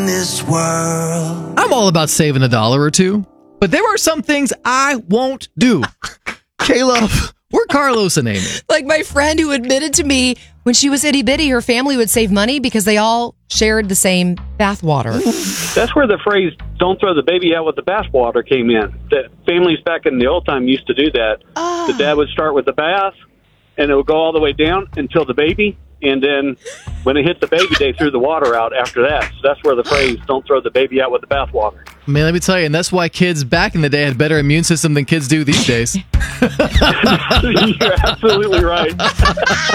this world. I'm all about saving $1 or $2, but there are some things I won't do. Kayla, we're Carlos and Amy. Like my friend who admitted to me when she was itty bitty, her family would save money because they all shared the same bath water. That's where the phrase "don't throw the baby out with the bathwater" came in. The families back in the old time used to do that. The dad would start with the bath, and it would go all the way down until the baby, and then when it hit the baby, they threw the water out after that. So that's where the phrase "don't throw the baby out with the bathwater." Man, let me tell you, and that's why kids back in the day had better immune system than kids do these days. You're absolutely right.